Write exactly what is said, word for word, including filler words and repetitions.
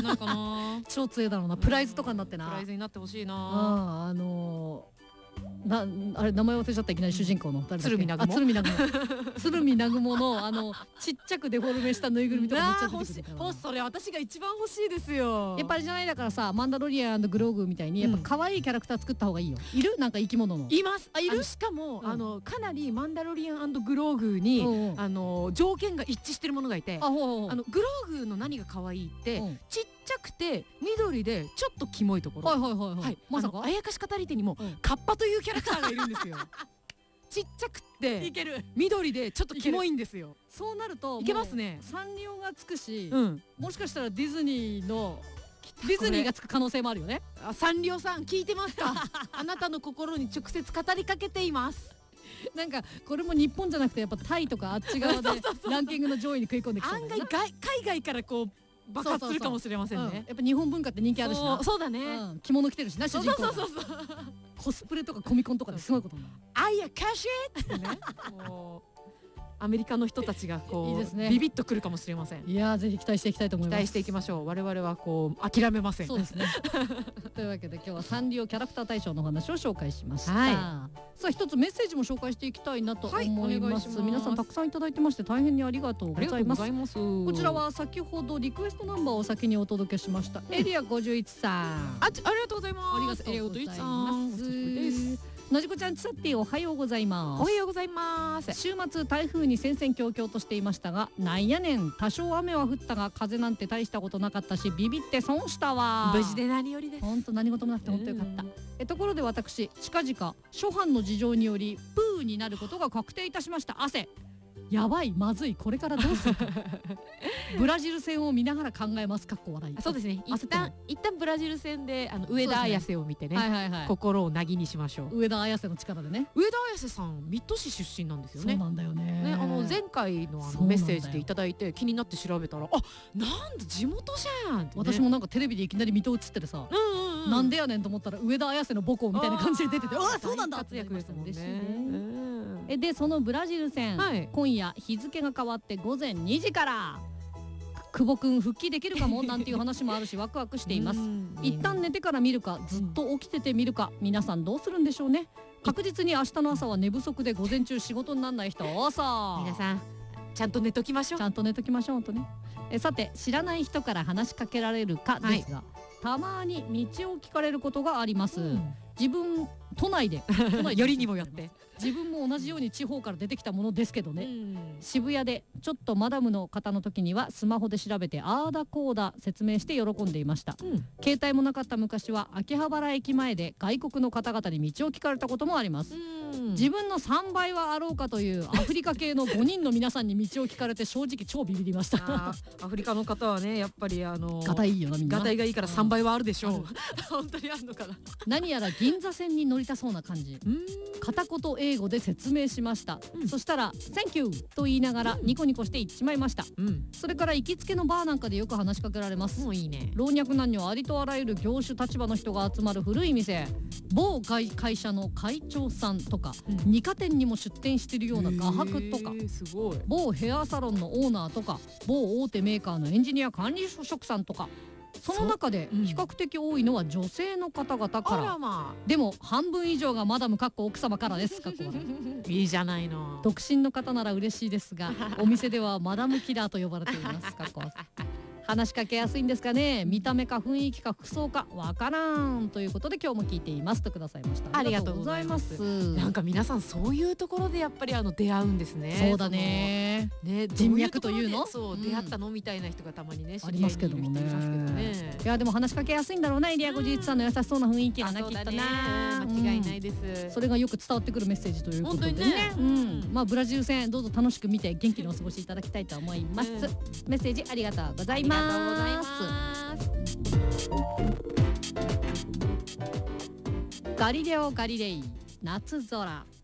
ないかな。 超強いだろうな。プライズとかになってな。 プライズになってほしいな。 ああのーなあれ名前忘れちゃった。いきなり主人公の誰だっけ。 鶴見南雲。 鶴見南雲。鶴見南雲のあのちっちゃくデフォルメしたぬいぐるみとかめっちゃ出てくるから。 それ私が一番欲しいですよ。 やっぱりじゃないだからさ、マンダロリアン&グローグみたいにやっぱ可愛いキャラクター作った方がいいよ。いるなんか生き物の。 います。 あ、いる。 しかもあのかなりマンダロリアン&グローグにあの条件が一致してるものがいて、あのグローグの何が可愛いってちっちゃくて緑でちょっとキモいところ。 はいはいはいはい。まさかあやかし語り手にもカッパというキャラクターがいるんですよ。ちっちゃくて緑でちょっとキモいんですよ。 そうなるといけますね。 サンリオがつくし、 うん、 もしかしたらディズニーのディズニーがつく可能性もあるよね。 あ、サンリオさん聞いてますか？あなたの心に直接語りかけています。 なんかこれも日本じゃなくてやっぱタイとかあっち側でランキングの上位に食い込んできそうだよな。 案外海外からこう爆発するかもしれませんね。 やっぱ日本文化って人気あるしな。 そうだね。 着物着てるしな、主人公が。 そうそうそうそう。 コスプレとかコミコンとかですごいことになる。 あいやカシーってね。アメリカの人たちがこういいですね。 ビビッとくるかもしれません。 いやぜひ期待していきたいと思います。 期待していきましょう。我々はこう諦めません。 そうですね。というわけで今日はサンリオキャラクター大賞のお話を紹介しました。 はい、 さあ一つメッセージも紹介していきたいなと思います。はい、皆さんたくさんいただいてまして大変にありがとうございます。 ますこちらは先ほどリクエストナンバーを先にお届けしました、うん、エリアごじゅういちさん。 あ、ありがとうございます。 ありがとうございます。のじこちゃん、ちさっておはようございます。 おはようございます。 週末台風に戦々恐々としていましたが、なんやねん、多少雨は降ったが風なんて大したことなかったしビビって損したわ。 無事で何よりです。 本当何事もなくて本当よかった。えところで私近々諸般の事情によりプーになることが確定いたしました。汗やばい、まずい、これからどうするか。ブラジル戦を見ながら考えます。かっこ笑い。 そうですね。一旦一旦ブラジル戦であの上田綺世を見てね、心をなぎにしましょう。 上田綺世の力でね。 上田綺世さん水戸市出身なんですよね。 そうなんだよね。 ね、あの前回のあのメッセージでいただいて気になって調べたら、あ、なんだ地元じゃんってね。 私もなんかテレビでいきなり水戸映っててさ、なんでやねんと思ったら上田綺世の母校みたいな感じで出てて、ああそうなんだ。 活躍ですもんね。 えでそのブラジル戦、はい、今夜日付が変わってごぜんにじから久保くん復帰できるかもなんていう話もあるしワクワクしています。一旦寝てから見るかずっと起きてて見るか、皆さんどうするんでしょうね。確実に明日の朝は寝不足で午前中仕事にならない人多そう。 皆さんちゃんと寝ときましょう。 ちゃんと寝ときましょうとね。えさて知らない人から話しかけられるかですが、はい、たまに道を聞かれることがあります。うん、自分都内で都内でよりにもよって自分も同じように地方から出てきたものですけどね、うん、渋谷でちょっとマダムの方の時にはスマホで調べてあーだこうだ説明して喜んでいました。うん、携帯もなかった昔は秋葉原駅前で外国の方々に道を聞かれたこともあります。うん、自分のさんばいはあろうかというアフリカ系のごにんの皆さんに道を聞かれて正直超ビビりました。 アフリカの方はねやっぱりあのガタイいいよなみんな。 ガタイがいいからさんばいはあるでしょう。本当にあるのかな。 何やら銀座線に乗りたそうな感じ。片言英語で説明しました。うん、そしたら「Thank you」と言いながらニコニコして行っちまいました。うん、それから行きつけのバーなんかでよく話しかけられます。 もういいね。 老若男女ありとあらゆる業種立場の人が集まる古い店、某会社の会長さんとか、うん、二課店にも出店しているような画伯とか、 すごい某ヘアサロンのオーナーとか某大手メーカーのエンジニア管理職さんとか、その中で比較的多いのは女性の方々から、まあ、でも半分以上がマダムかっこ奥様からです。 いいじゃないの。 独身の方なら嬉しいですがお店ではマダムキラーと呼ばれています。かっこ話しかけやすいんですかね。見た目か雰囲気か服装かわからんということで今日も聞いていますとくださいました。 ありがとうございます。なんか皆さんそういうところでやっぱりあの出会うんですね。 そうだね。ね、人脈というのそう出会ったのみたいな人がたまにねありますけどもね。いやでも話しかけやすいんだろうな。エリアごじゅういちさんの優しそうな雰囲気がなきっとな。 間違いないです。 それがよく伝わってくるメッセージということでね。まあブラジル戦どうぞ楽しく見て元気にお過ごしいただきたいと思います。メッセージありがとうございます。ありがとうございます。ガリレオ・ガリレイ夏空。